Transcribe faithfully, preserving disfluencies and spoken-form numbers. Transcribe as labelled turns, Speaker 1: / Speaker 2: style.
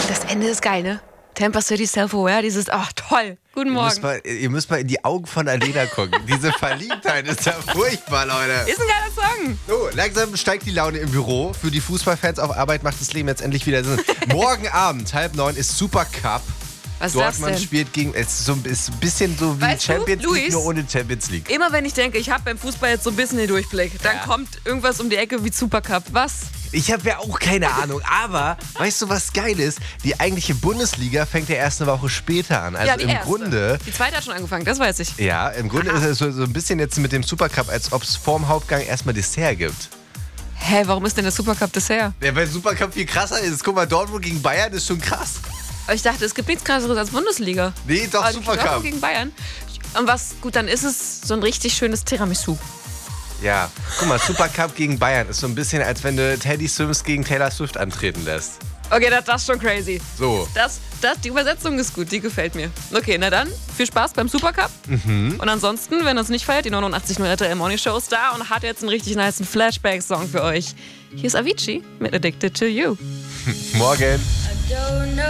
Speaker 1: Das Ende ist geil, ne? Tampa City Self-Aware, dieses, ach toll, guten Morgen.
Speaker 2: Ihr müsst, mal, ihr müsst mal in die Augen von Alena gucken. Diese Verliebtheit ist ja furchtbar, Leute.
Speaker 1: Ist ein geiler Song.
Speaker 2: So, langsam steigt die Laune im Büro. Für die Fußballfans auf Arbeit macht das Leben jetzt endlich wieder Sinn. Morgen Abend, halb neun, ist Supercup.
Speaker 1: Was ist das
Speaker 2: Dortmund
Speaker 1: denn?
Speaker 2: spielt gegen, es ist, so, ist ein bisschen so wie
Speaker 1: Weißt du,
Speaker 2: Champions League,
Speaker 1: Luis?
Speaker 2: nur ohne Champions League.
Speaker 1: Immer wenn ich denke, ich habe beim Fußball jetzt so ein bisschen den Durchblick, dann
Speaker 2: Ja.
Speaker 1: kommt irgendwas um die Ecke wie Supercup. Was?
Speaker 2: Ich habe ja auch keine Ahnung, aber weißt du, was geil ist? Die eigentliche Bundesliga fängt ja erst eine Woche später an. Also
Speaker 1: ja, die
Speaker 2: im
Speaker 1: erste.
Speaker 2: Grunde,
Speaker 1: Die zweite hat schon angefangen, das weiß ich.
Speaker 2: ja, im Grunde ist es so, so ein bisschen jetzt mit dem Supercup, als ob es vorm Hauptgang erstmal Dessert gibt.
Speaker 1: Hä, warum ist denn der Supercup Dessert?
Speaker 2: Ja, weil Supercup viel krasser ist. Guck mal, Dortmund gegen Bayern ist schon krass.
Speaker 1: Aber ich dachte, es gibt nichts krasseres als Bundesliga.
Speaker 2: Nee, doch,
Speaker 1: Aber
Speaker 2: Supercup.
Speaker 1: Dortmund gegen Bayern. Und was, gut, dann ist es so ein richtig schönes Tiramisu.
Speaker 2: Ja, guck mal, Supercup gegen Bayern ist so ein bisschen, als wenn du Teddy Swims gegen Taylor Swift antreten lässt.
Speaker 1: Okay, das, das ist schon crazy.
Speaker 2: So.
Speaker 1: Das, das, die Übersetzung ist gut, die gefällt mir. Okay, na dann, viel Spaß beim Supercup.
Speaker 2: Mhm.
Speaker 1: Und ansonsten, wenn ihr uns nicht feiert, die neunundachtzig Komma null R T L Morning Show ist da und hat jetzt einen richtig niceen Flashback-Song für euch. Hier ist Avicii mit Addicted to You.
Speaker 2: Morgen.